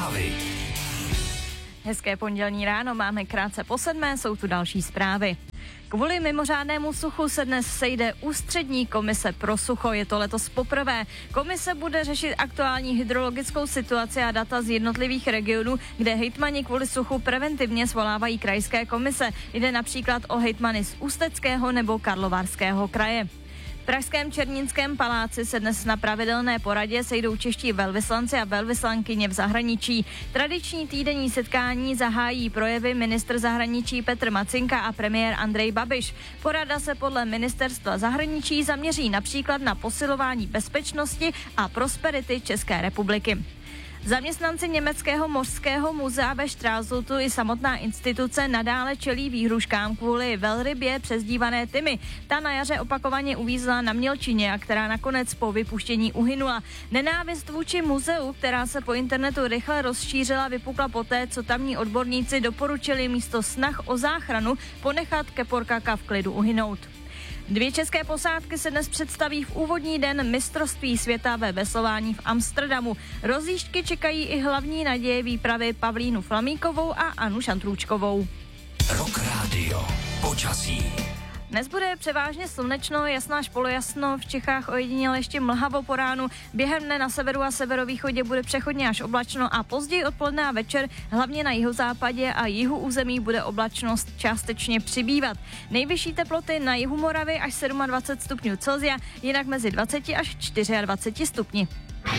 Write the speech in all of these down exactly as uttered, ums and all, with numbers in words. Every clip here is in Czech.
Zprávy. Hezké pondělní ráno, máme krátce po sedmé, jsou tu další zprávy. Kvůli mimořádnému suchu se dnes sejde ústřední komise pro sucho, je to letos poprvé. Komise bude řešit aktuální hydrologickou situaci a data z jednotlivých regionů, kde hejtmani kvůli suchu preventivně svolávají krajské komise. Jde například o hejtmany z Ústeckého nebo Karlovarského kraje. V pražském Černínském paláci se dnes na pravidelné poradě sejdou čeští velvyslanci a velvyslankyně v zahraničí. Tradiční týdenní setkání zahájí projevy ministr zahraničí Petr Macinka a premiér Andrej Babiš. Porada se podle ministerstva zahraničí zaměří například na posilování bezpečnosti a prosperity České republiky. Zaměstnanci Německého mořského muzea ve Stralsutu i samotná instituce nadále čelí výhruškám kvůli velrybě přezdívané Timmy. Ta na jaře opakovaně uvízla na mělčině a která nakonec po vypuštění uhynula. Nenávist vůči muzeu, která se po internetu rychle rozšířila, vypukla poté, co tamní odborníci doporučili místo snah o záchranu ponechat keporkaka v klidu uhynout. Dvě české posádky se dnes představí v úvodní den mistrovství světa ve veslování v Amsterdamu. Rozjížďky čekají i hlavní naděje výpravy Pavlínu Flamíkovou a Anu Šantrůčkovou. Rock Radio. Počasí. Dnes bude převážně slunečno, jasná až polojasno, v Čechách ojediněle ještě mlhavo po ránu. Během dne na severu a severovýchodě bude přechodně až oblačno a později odpoledne a večer hlavně na jihozápadě a jihu území bude oblačnost částečně přibývat. Nejvyšší teploty na jihu Moravy až dvacet sedm stupňů Celsia, jinak mezi dvacet až dvacet čtyři stupni.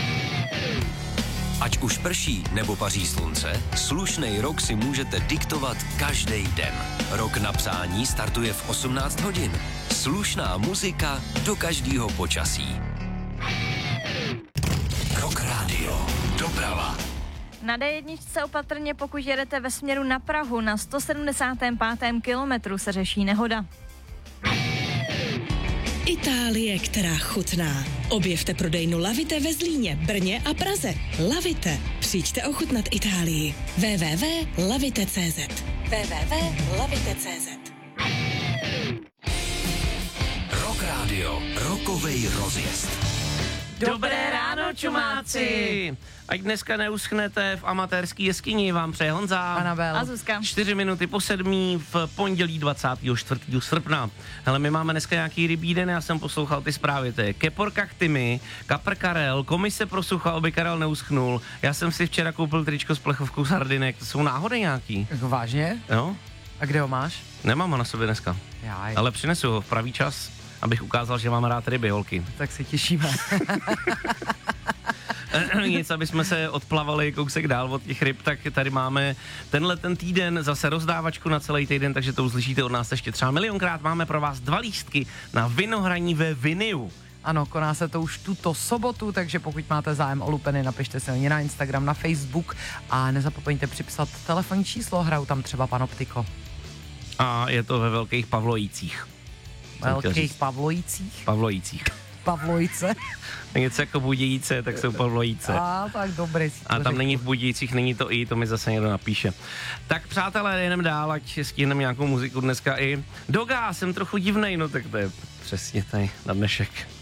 Ať už prší nebo paří slunce, slušnej rok si můžete diktovat každý den. Rok na psání startuje v osmnáct hodin. Slušná muzika do každého počasí. Rock Radio. Doprava. Na dé jedna opatrně, pokud jedete ve směru na Prahu, na sto sedmdesátém pátém kilometru se řeší nehoda. Itálie, která chutná. Objevte prodejnu Lavite ve Zlíně, Brně a Praze. Lavite. Přijďte ochutnat Itálii. w w w tečka lavite tečka cé zet w w w tečka lavite tečka cé zet Rock Radio. Rokovej rozjezd. Dobré ráno, čumáci! Ať dneska neuschnete v amatérský jeskyni, vám přeje Honza Anabel a Zuzka. Čtyři minuty po sedmí v pondělí dvacátého čtvrtého srpna. Hele, my máme dneska nějaký rybí den, já jsem poslouchal ty zprávy, to je keporkak Timmy, kapr Karel, komise pro sucho, aby Karel neuschnul. Já jsem si včera koupil tričko s plechovkou sardinek, to jsou náhody nějaký. Jako vážně? Jo? A kde ho máš? Nemám ho na sobě dneska, Jaj. ale přinesu ho v pravý čas, abych ukázal, že mám rád ryby, holky. Tak se těšíme. Nic, aby jsme se odplavali kousek dál od těch ryb, tak tady máme tenhle ten týden zase rozdávačku na celý týden, takže to uslyšíte od nás ještě třeba milionkrát. Máme pro vás dva lístky na vinohraní ve Viniu. Ano, koná se to už tuto sobotu, takže pokud máte zájem o lupeny, napište se mě na Instagram, na Facebook a nezapomeňte připsat telefonní číslo, hrajou tam třeba pan Optiko. A je to ve Velkých Pavlojících. Velkých Pavlojících? Pavlojících. Pavlojice. Něco jako Budějíce, tak jsou Pavlojíce. A tak dobrý. A tam řekl. Není v Budějících, není to i, to mi zase někdo napíše. Tak přátelé, jdeme dál, ať stihneme nějakou muziku dneska i. Doga, jsem trochu divnej, no tak to je přesně tady na dnešek.